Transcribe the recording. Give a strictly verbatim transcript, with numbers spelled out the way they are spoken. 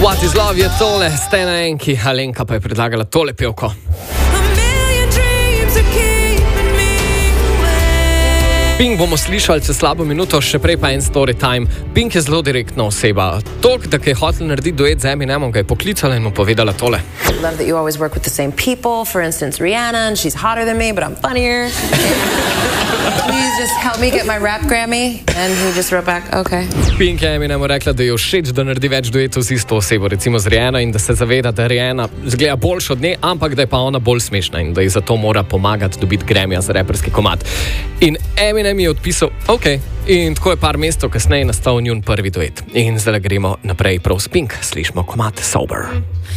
What is love je tole, ste na enki, Alenka pa je predlagala tole pevko. Pink bomo slišali čez slabo minuto, še prej pa en story time. Pink je zelo direktna oseba. Toliko, da je hotel narediti duet z Eminemom, ga je poklicala in mu povedala tole. Love that you always work with the same people. For instance, Rihanna, and she's hotter than me, but I'm funnier. Please just help me get my rap Grammy. And he just wrote back, okay. Pink je Eminemu rekla, da je všeč, da naredi več duetov z isto osebo, recimo z Rihanna, in da se zaveda, da Rihanna zgleda boljša od nje, ampak da je pa ona bolj smešna in da ji zato mora pomagati dobiti Grammyja za reperski komad. In Eminem je odpisal, ok. In tako je par mesecev kasneje nastal njun prvi duet. In zdaj gremo naprej prav s Pink, slišimo komad Sober.